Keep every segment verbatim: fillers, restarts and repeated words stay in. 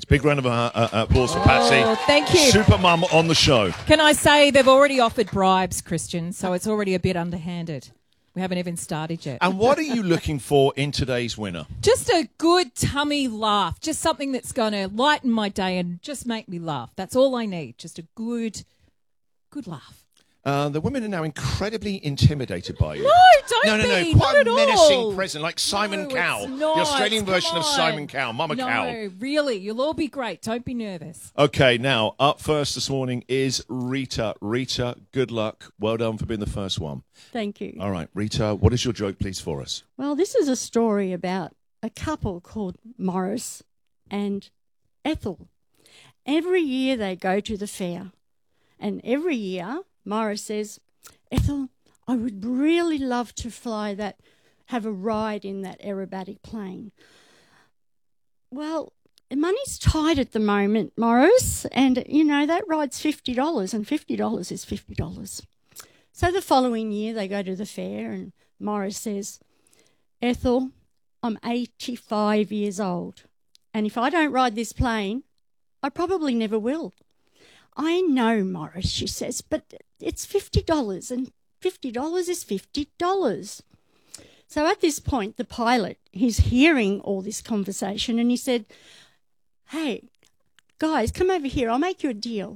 points. Big round of uh, uh, applause for Patsy. Oh, thank you. Super mum on the show. Can I say they've already offered bribes, Christian, so it's already a bit underhanded. We haven't even started yet. And what are you looking for in today's winner? Just a good tummy laugh. Just something that's going to lighten my day and just make me laugh. That's all I need. Just a good, good laugh. Uh, the women are now incredibly intimidated by you. No, don't No, no, no. be. Quite Not a at menacing all. presence, like Simon No, Cowell, it's the not. Australian Come version of on. Simon Cowell, Mama no, Cowell. No, really. You'll all be great. Don't be nervous. Okay, now, up first this morning is Rita. Rita, good luck. Well done for being the first one. Thank you. All right, Rita, what is your joke, please, for us? Well, this is a story about a couple called Morris and Ethel. Every year they go to the fair, and every year Morris says, Ethel, I would really love to fly that, have a ride in that aerobatic plane. Well, money's tight at the moment, Morris, and, you know, that ride's fifty dollars, and fifty dollars is fifty dollars. So the following year they go to the fair, and Morris says, Ethel, I'm eighty-five years old, and if I don't ride this plane, I probably never will. I know, Morris, she says, but it's fifty dollars, and fifty dollars is fifty dollars. So at this point, the pilot, he's hearing all this conversation, and he said, hey, guys, come over here. I'll make you a deal.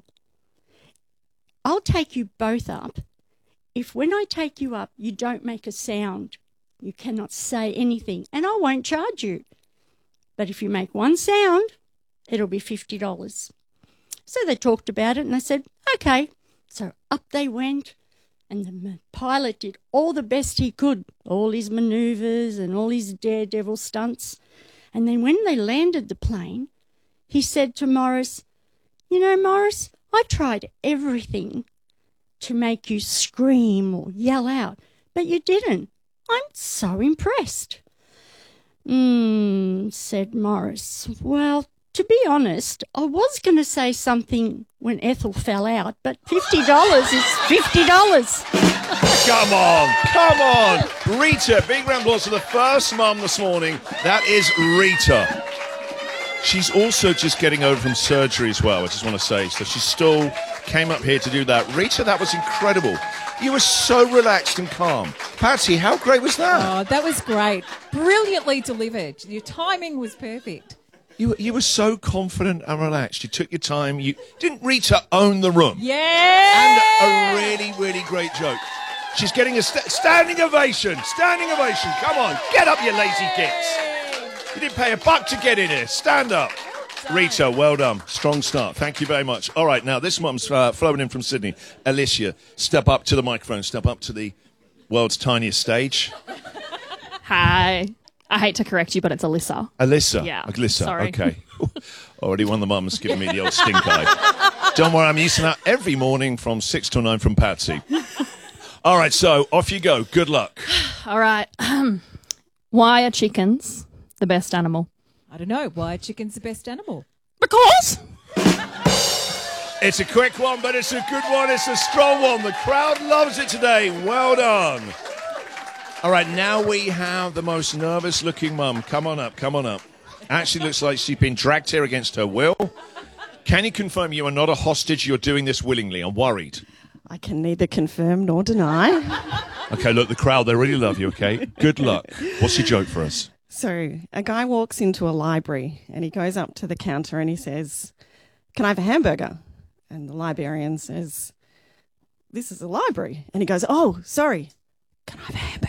I'll take you both up. If when I take you up, you don't make a sound, you cannot say anything, and I won't charge you. But if you make one sound, it'll be fifty dollars. So they talked about it, and they said, okay. So up they went. And the pilot did all the best he could, all his manoeuvres and all his daredevil stunts. And then when they landed the plane, he said to Morris, you know, Morris, I tried everything to make you scream or yell out, but you didn't. I'm so impressed. Hmm, said Morris. Well, to be honest, I was going to say something when Ethel fell out, but fifty dollars is fifty dollars. Come on, come on. Rita, big round of applause for the first mum this morning. That is Rita. She's also just getting over from surgery as well, I just want to say. So she still came up here to do that. Rita, that was incredible. You were so relaxed and calm. Patsy, how great was that? Oh, that was great. Brilliantly delivered. Your timing was perfect. You, you were so confident and relaxed. You took your time. You didn't Rita own the room. Yeah! And a really, really great joke. She's getting a st- standing ovation. Standing ovation. Come on, get up, you lazy gits. You didn't pay a buck to get in here. Stand up. Rita, well done. Strong start. Thank you very much. All right, now this mum's uh, flown in from Sydney. Alicia, step up to the microphone. Step up to the world's tiniest stage. Hi. I hate to correct you, but it's Alyssa. Alyssa. Yeah. Alyssa. Sorry. Okay. Already one of the mums giving me the old stink eye. Don't worry, I'm using that every morning from six till nine from Patsy. All right, so off you go. Good luck. All right. Why are chickens the best animal? I don't know. Why are chickens the best animal? Because. It's a quick one, but it's a good one. It's a strong one. The crowd loves it today. Well done. All right, now we have the most nervous-looking mum. Come on up, come on up. Actually looks like she's been dragged here against her will. Can you confirm you are not a hostage? You're doing this willingly. I'm worried. I can neither confirm nor deny. Okay, look, the crowd, they really love you, okay? Good luck. What's your joke for us? So a guy walks into a library and he goes up to the counter and he says, can I have a hamburger? And the librarian says, this is a library. And he goes, oh, sorry, can I have a hamburger?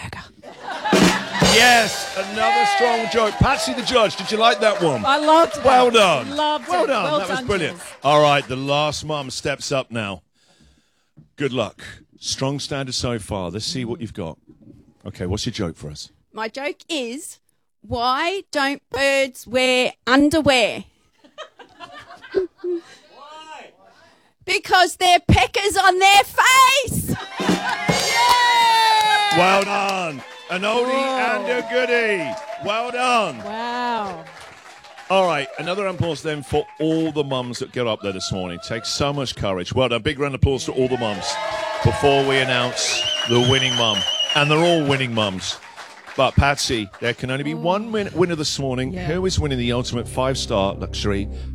Yes, another strong joke. Patsy the judge, did you like that one? I loved it. Well done. Loved well it. done. Well that was done, brilliant. Jules. All right, the last mum steps up now. Good luck. Strong standard so far. Let's see what you've got. Okay, what's your joke for us? My joke is, why don't birds wear underwear? Why? Because they're peckers on their face. Well done. An oldie Whoa. and a goodie. Well done. Wow. All right, another applause then for all the mums that get up there this morning. Takes so much courage. Well done. Big round of applause to all the mums before we announce the winning mum. And they're all winning mums. But Patsy, there can only be one win- winner this morning. Yeah. Who is winning the ultimate five-star luxury